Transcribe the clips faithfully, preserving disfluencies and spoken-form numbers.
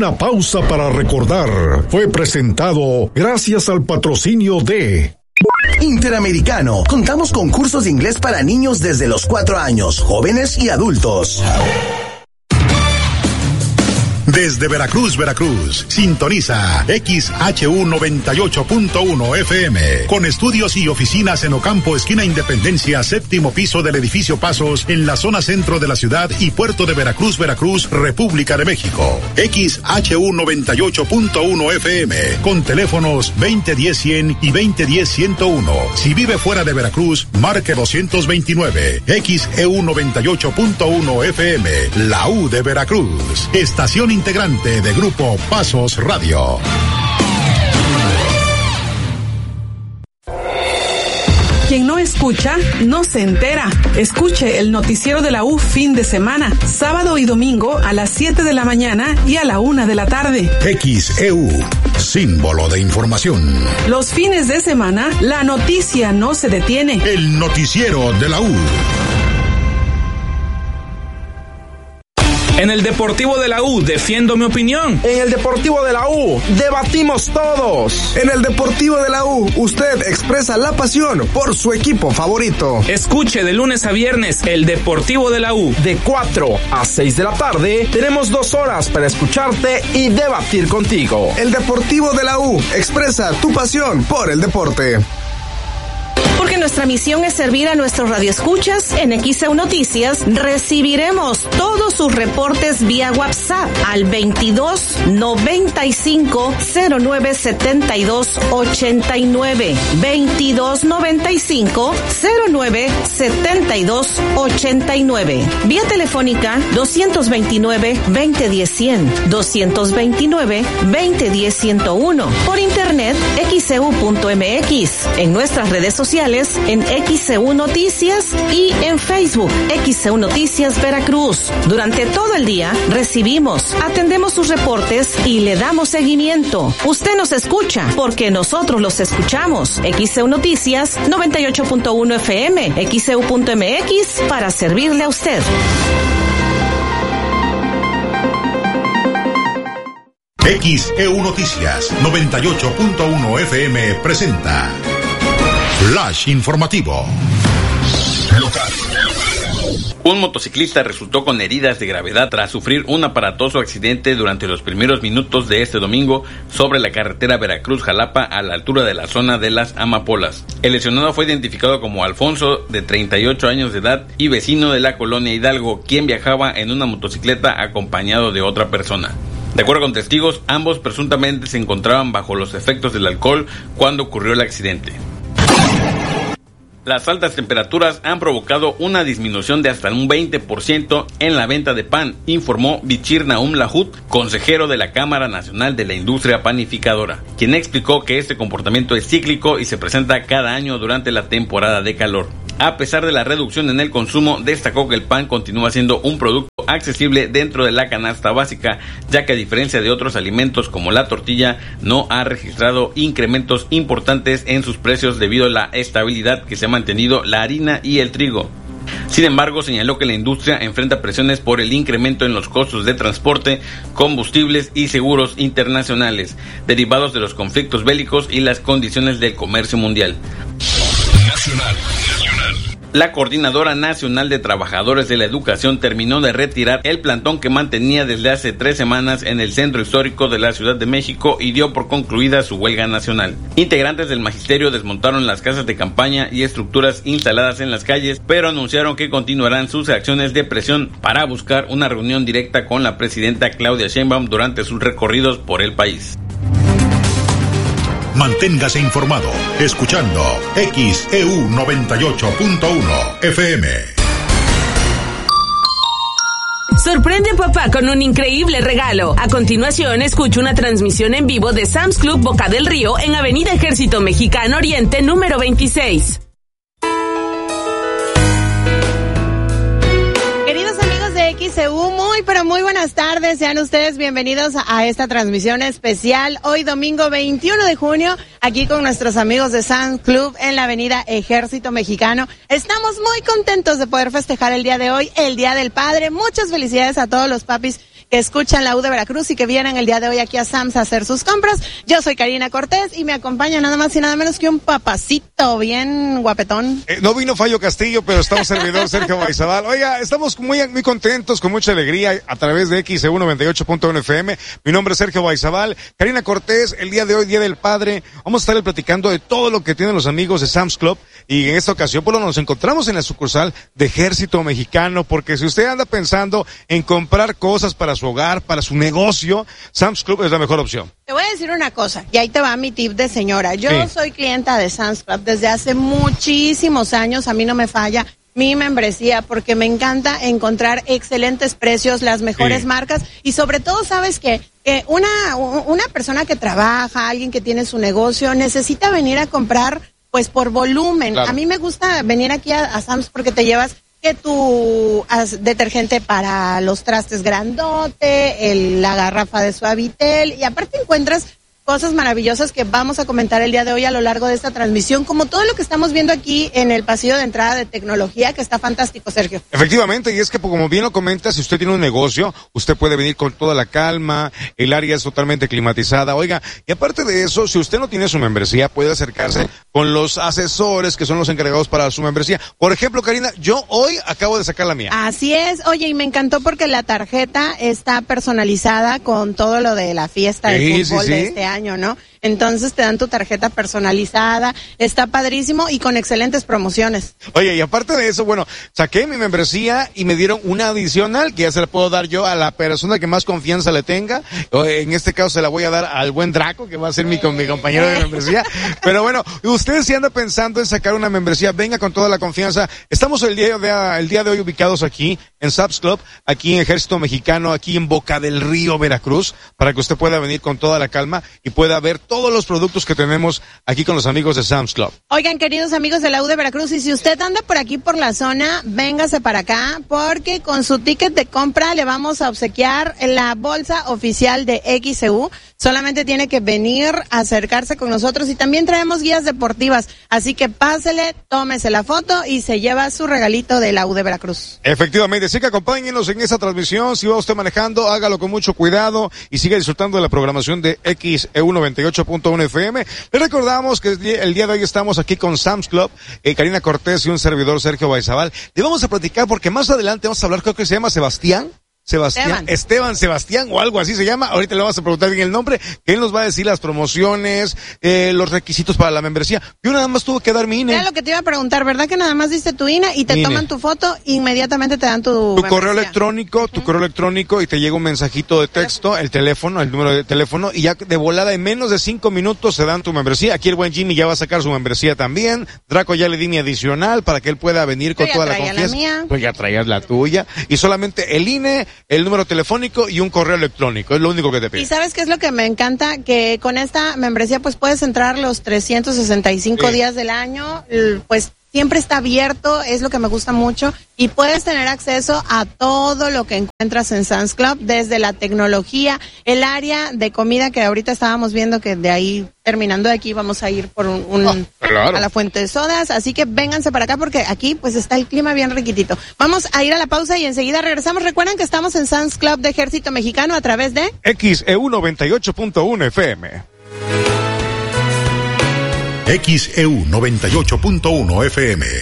Una pausa para recordar. Fue presentado gracias al patrocinio de Interamericano. Contamos con cursos de inglés para niños desde los cuatro años, jóvenes y adultos. Desde Veracruz, Veracruz, sintoniza X H U noventa y ocho punto uno F M, con estudios y oficinas en Ocampo, esquina Independencia, séptimo piso del edificio Pasos, en la zona centro de la ciudad y puerto de Veracruz, Veracruz, República de México. X H U noventa y ocho punto uno F M, con teléfonos veinte diez cien y veinte diez ciento uno. Si vive fuera de Veracruz, marque doscientos veintinueve. X E U noventa y ocho punto uno F M, la U de Veracruz. Estación integrante de Grupo Pasos Radio. Quien no escucha, no se entera. Escuche el noticiero de la U fin de semana, sábado y domingo a las siete de la mañana y a la una de la tarde. X E U, símbolo de información. Los fines de semana, la noticia no se detiene. El noticiero de la U. En el Deportivo de la U, defiendo mi opinión. En el Deportivo de la U, debatimos todos. En el Deportivo de la U, usted expresa la pasión por su equipo favorito. Escuche de lunes a viernes el Deportivo de la U. De cuatro a seis de la tarde, tenemos dos horas para escucharte y debatir contigo. El Deportivo de la U, expresa tu pasión por el deporte. Porque nuestra misión es servir a nuestros radioescuchas. En X E U Noticias recibiremos todos sus reportes vía WhatsApp al veintidós noventa y cinco cero nueve setenta y dos ochenta y nueve. veintidós noventa y cinco cero nueve setenta y dos ochenta y nueve. Vía telefónica doscientos veintinueve veinte diez cien, doscientos veintinueve veinte diez ciento uno. Por internet X E U punto M X. En nuestras redes sociales en X E U Noticias y en Facebook X E U Noticias Veracruz. Durante todo el día recibimos, atendemos sus reportes y le damos seguimiento. Usted nos escucha porque nosotros los escuchamos. X E U Noticias noventa y ocho punto uno F M, X E U punto M X, para servirle a usted. X E U Noticias noventa y ocho punto uno F M presenta Flash informativo. Local. Un motociclista resultó con heridas de gravedad tras sufrir un aparatoso accidente durante los primeros minutos de este domingo sobre la carretera Veracruz-Jalapa a la altura de la zona de las Amapolas. El lesionado fue identificado como Alfonso, de treinta y ocho años de edad y vecino de la colonia Hidalgo, quien viajaba en una motocicleta acompañado de otra persona. De acuerdo con testigos, ambos presuntamente se encontraban bajo los efectos del alcohol cuando ocurrió el accidente. Las altas temperaturas han provocado una disminución de hasta un veinte por ciento en la venta de pan, informó Bichir Naum Lahut, consejero de la Cámara Nacional de la Industria Panificadora, quien explicó que este comportamiento es cíclico y se presenta cada año durante la temporada de calor. A pesar de la reducción en el consumo, destacó que el pan continúa siendo un producto accesible dentro de la canasta básica, ya que a diferencia de otros alimentos como la tortilla, no ha registrado incrementos importantes en sus precios debido a la estabilidad que se ha mantenido la harina y el trigo. Sin embargo, señaló que la industria enfrenta presiones por el incremento en los costos de transporte, combustibles y seguros internacionales, derivados de los conflictos bélicos y las condiciones del comercio mundial. Nacional. La Coordinadora Nacional de Trabajadores de la Educación terminó de retirar el plantón que mantenía desde hace tres semanas en el centro histórico de la Ciudad de México y dio por concluida su huelga nacional. Integrantes del magisterio desmontaron las casas de campaña y estructuras instaladas en las calles, pero anunciaron que continuarán sus acciones de presión para buscar una reunión directa con la presidenta Claudia Sheinbaum durante sus recorridos por el país. Manténgase informado escuchando X E U noventa y ocho punto uno F M. Sorprende a papá con un increíble regalo. A continuación, escucha una transmisión en vivo de Sam's Club Boca del Río en Avenida Ejército Mexicano Oriente número veintiséis. X E U, muy pero muy buenas tardes, sean ustedes bienvenidos a esta transmisión especial hoy domingo veintiuno de junio, aquí con nuestros amigos de Sam's Club en la avenida Ejército Mexicano. Estamos muy contentos de poder festejar el día de hoy, el Día del Padre. Muchas felicidades a todos los papis que escuchan la U de Veracruz y que vienen el día de hoy aquí a Sam's a hacer sus compras. Yo soy Karina Cortés y me acompaña nada más y nada menos que un papacito bien guapetón. Eh, no vino Fallo Castillo, pero está un servidor, Sergio Baizabal. Oiga, estamos muy, muy contentos, con mucha alegría, a través de X E U noventa y ocho punto uno F M. Mi nombre es Sergio Baizabal. Karina Cortés, el día de hoy, Día del Padre, vamos a estar platicando de todo lo que tienen los amigos de Sam's Club, y en esta ocasión, pues, nos encontramos en la sucursal de Ejército Mexicano, porque si usted anda pensando en comprar cosas para su hogar, para su negocio, Sam's Club es la mejor opción. Te voy a decir una cosa, y ahí te va mi tip de señora. Yo sí. soy clienta de Sam's Club desde hace muchísimos años, a mí no me falla mi membresía, porque me encanta encontrar excelentes precios, las mejores sí. marcas, y sobre todo, ¿sabes qué? Eh, una, una persona que trabaja, alguien que tiene su negocio, necesita venir a comprar, pues, por volumen. Claro. A mí me gusta venir aquí a, a Sam's porque te llevas que tu as, detergente para los trastes grandote, el, la garrafa de Suavitel, y aparte encuentras cosas maravillosas que vamos a comentar el día de hoy a lo largo de esta transmisión, como todo lo que estamos viendo aquí en el pasillo de entrada de tecnología, que está fantástico, Sergio. Efectivamente, y es que como bien lo comenta, si usted tiene un negocio, usted puede venir con toda la calma, el área es totalmente climatizada, oiga, y aparte de eso, si usted no tiene su membresía, puede acercarse con los asesores que son los encargados para su membresía. Por ejemplo, Karina, yo hoy acabo de sacar la mía. Así es, oye, y me encantó porque la tarjeta está personalizada con todo lo de la fiesta de sí, fútbol sí, sí. de este año, ¿no? Entonces te dan tu tarjeta personalizada, está padrísimo y con excelentes promociones. Oye, y aparte de eso, bueno, saqué mi membresía y me dieron una adicional que ya se la puedo dar yo a la persona que más confianza le tenga. En este caso se la voy a dar al buen Draco, que va a ser mi, mi compañero de membresía. Pero bueno, ustedes si andan pensando en sacar una membresía, venga con toda la confianza. Estamos el día de, el día de hoy ubicados aquí en Sam's Club, aquí en Ejército Mexicano, aquí en Boca del Río, Veracruz, para que usted pueda venir con toda la calma y pueda ver todos los productos que tenemos aquí con los amigos de Sam's Club. Oigan, queridos amigos de la U de Veracruz, y si usted anda por aquí por la zona, véngase para acá, porque con su ticket de compra le vamos a obsequiar la bolsa oficial de X E U. Solamente tiene que venir a acercarse con nosotros, y también traemos guías deportivas, así que pásele, tómese la foto y se lleva su regalito de la U de Veracruz. Efectivamente, así que acompáñenos en esta transmisión. Si va usted manejando, hágalo con mucho cuidado y siga disfrutando de la programación de X E U noventa y ocho punto uno F M. Le recordamos que el día de hoy estamos aquí con Sam's Club, eh, Karina Cortés y un servidor, Sergio Baizabal. Le vamos a platicar porque más adelante vamos a hablar, creo que se llama Sebastián. Sebastián, Esteban. Esteban Sebastián o algo así se llama, ahorita le vamos a preguntar bien el nombre, que él nos va a decir las promociones, eh, los requisitos para la membresía. Yo nada más tuve que dar mi I N E. Era lo que te iba a preguntar, ¿verdad que nada más diste tu I N E y te mi toman I N E. Tu foto, inmediatamente te dan tu Tu membresía. correo electrónico, tu uh-huh. correo electrónico y te llega un mensajito de texto, el teléfono, el número de teléfono, y ya de volada en menos de cinco minutos se dan tu membresía. Aquí el buen Jimmy ya va a sacar su membresía también, Draco ya le di mi adicional para que él pueda venir con toda la confianza. La mía. Pues ya traías la tuya, y solamente el I N E, el número telefónico y un correo electrónico, es lo único que te pido. Y ¿sabes qué es lo que me encanta? Que con esta membresía pues puedes entrar los trescientos sesenta y cinco sí. días del año, pues siempre está abierto, es lo que me gusta mucho, y puedes tener acceso a todo lo que encuentras en Sam's Club, desde la tecnología, el área de comida que ahorita estábamos viendo, que de ahí, terminando de aquí, vamos a ir por un, un oh, claro. a la fuente de sodas, así que vénganse para acá porque aquí pues está el clima bien riquitito. Vamos a ir a la pausa y enseguida regresamos. Recuerden que estamos en Sam's Club de Ejército Mexicano a través de X E U noventa y ocho punto uno F M. X E U noventa y ocho punto uno F M.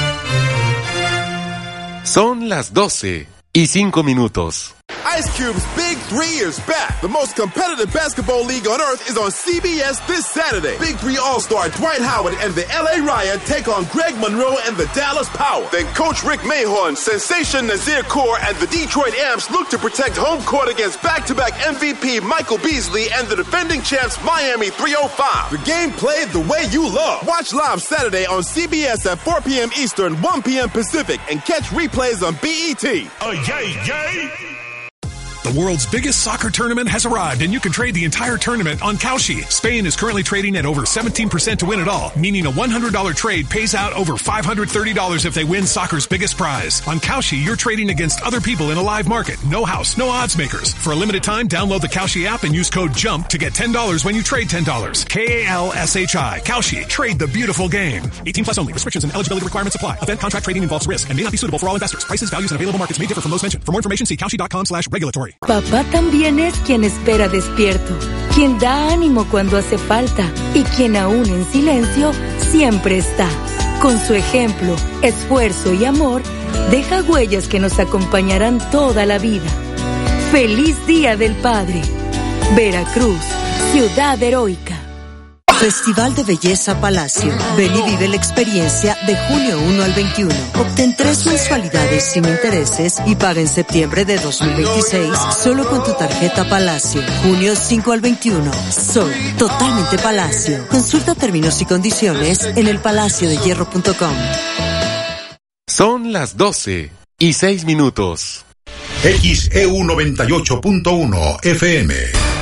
Son las doce y cinco minutos. Ice Cube's Big Three is back. The most competitive basketball league on earth is on C B S this Saturday. Big Three All-Star Dwight Howard and the L A Riot take on Greg Monroe and the Dallas Power. Then Coach Rick Mahorn, Sensation Nazir Kaur, and the Detroit Amps look to protect home court against back-to-back M V P Michael Beasley and the defending champs Miami three oh five. The game played the way you love. Watch live Saturday on C B S at four p.m. Eastern, one p.m. Pacific, and catch replays on B E T. Oh, yay, yay! The world's biggest soccer tournament has arrived, and you can trade the entire tournament on Kalshi. Spain is currently trading at over seventeen percent to win it all, meaning a one hundred dollars trade pays out over five hundred thirty dollars if they win soccer's biggest prize. On Kalshi, you're trading against other people in a live market. No house, no odds makers. For a limited time, download the Kalshi app and use code JUMP to get ten dollars when you trade ten dollars. K A L S H I. Kalshi. Trade the beautiful game. eighteen plus only. Restrictions and eligibility requirements apply. Event contract trading involves risk and may not be suitable for all investors. Prices, values, and available markets may differ from those mentioned. For more information, see Kalshi dot com slash regulatory. Papá también es quien espera despierto, quien da ánimo cuando hace falta y quien aún en silencio siempre está. Con su ejemplo, esfuerzo y amor, deja huellas que nos acompañarán toda la vida. ¡Feliz Día del Padre! Veracruz, ciudad heroica. Festival de Belleza Palacio. Ven y vive la experiencia de junio uno al veintiuno. Obtén tres mensualidades sin intereses y paga en septiembre de dos mil veintiséis solo con tu tarjeta Palacio. junio cinco al veintiuno. Sol, totalmente Palacio. Consulta términos y condiciones en el palacio de hierro punto com. Son las doce y seis minutos. X E U noventa y ocho punto uno F M.